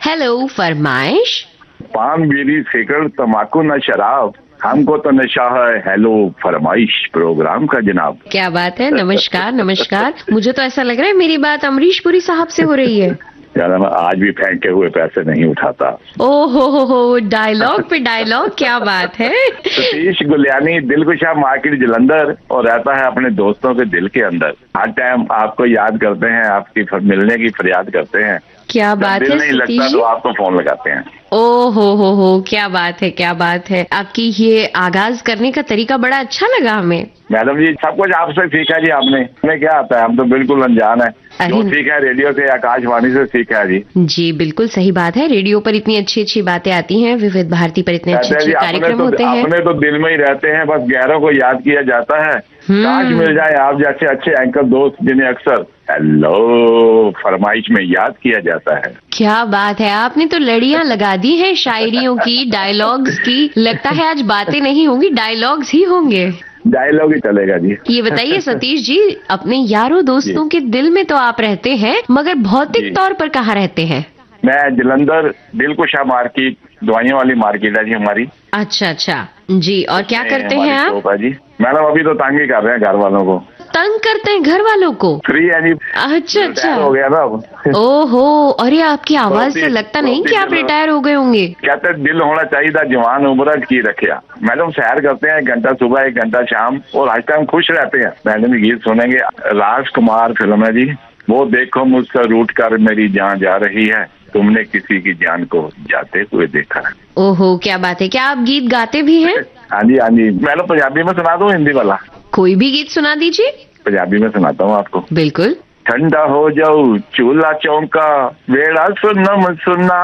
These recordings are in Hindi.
हेलो, फरमाइश। पान बीड़ी सिगरेट तम्बाकू न शराब, हमको तो नशा है। हेलो फरमाइश प्रोग्राम का जनाब। क्या बात है, नमस्कार नमस्कार। मुझे तो ऐसा लग रहा है मेरी बात अमरीश पुरी साहब से हो रही है। यार मैं आज भी फेंके हुए पैसे नहीं उठाता। ओहो हो, डायलॉग पे डायलॉग, क्या बात है। सतीश गुलियानी, दिलकुशा मार्केट जलंधर, और रहता है अपने दोस्तों के दिल के अंदर। हर टाइम आपको याद करते हैं, आपकी मिलने की फरियाद करते हैं। क्या बात दिल है नहीं सतीश लगता जी। तो आपको फोन लगाते हैं। ओ हो, क्या बात है, क्या बात है। आपकी ये आगाज करने का तरीका बड़ा अच्छा लगा हमें। मैडम जी, सब कुछ आपसे सीखा जी आपने। हमें क्या आता है, हम तो बिल्कुल अनजान है। जो अरे सीखा है रेडियो से, आकाशवाणी से सीखा है जी। जी, बिल्कुल सही बात है। रेडियो पर इतनी अच्छी अच्छी बातें आती हैं, विविध भारती पर इतने अच्छे कहते हैं अच्छे जी, कार्यक्रम होते हैं। अपने तो दिल में ही रहते हैं, बस गैरों को याद किया जाता है। काश मिल जाए आप जैसे अच्छे एंकर दोस्त, जिन्हें अक्सर हेलो फरमाइश में याद किया जाता है। क्या बात है, आपने तो लड़ियां लगा दी हैं शायरियों की, डायलॉग्स की। लगता है आज बातें नहीं होंगी, डायलॉग्स ही होंगे। डायलॉग ही चलेगा जी। ये बताइए सतीश जी, अपने यारों दोस्तों के दिल में तो आप रहते हैं, मगर भौतिक तौर पर कहाँ रहते हैं? मैं जलंधर दिलकुशा मार्केट, दवाइयों वाली मार्केट है जी हमारी। अच्छा जी, और क्या करते हैं आप? जी मैडम, अभी तो तंग ही कर रहे हैं घर वालों को। तंग करते हैं घर वालों को? फ्री है जी। अच्छा हो गया ना अब। ओहो, अरे आपकी आवाज से लगता नहीं कि आप रिटायर हो गए होंगे। कहते दिल होना चाहिए था जवान, उम्र की रखिया। मैडम सैर करते हैं, 1 घंटा सुबह 1 घंटा शाम, और आज टाइम खुश रहते हैं। मैडम गीत सुनेंगे, राजकुमार फिल्म है जी। वो देखो मुझसे रूठ कर मेरी जान जा रही है, तुमने किसी की जान को जाते हुए देखा। ओहो, क्या बात है। क्या आप गीत गाते भी हैं? हाँ जी मैडम पंजाबी में सुना दूं, हिंदी वाला? कोई भी गीत सुना दीजिए। पंजाबी में सुनाता हूँ आपको। बिल्कुल। ठंडा हो जाऊ चूल्हा चौंका, वेड़ा सुनम सुना,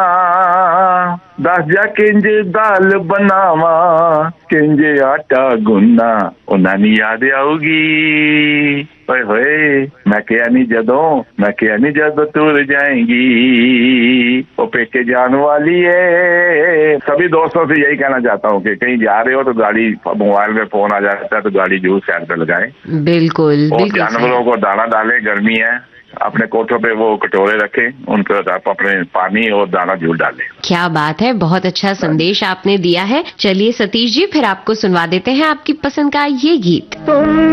दस जा किंज दाल बनावा, किंज आटा गुन्ना, उन्हें नहीं याद आऊगी। ओए होए, मैं क्या नहीं जदों तुर जाएंगी, वो पेके जान वाली है। सभी दोस्तों से यही कहना चाहता हूँ कि कहीं जा रहे हो तो गाड़ी, मोबाइल में फोन आ जाता है तो गाड़ी जरूर साइड पे लगाएं। बिल्कुल। और जानवरों को दाना डालें, गर्मी है। अपने कोठों पे वो कटोरे रखें, उन पर आप अपने पानी और दाना जरूर डालें। क्या बात है, बहुत अच्छा संदेश आपने दिया है। चलिए सतीश जी, फिर आपको सुनवा देते हैं आपकी पसंद का ये गीत।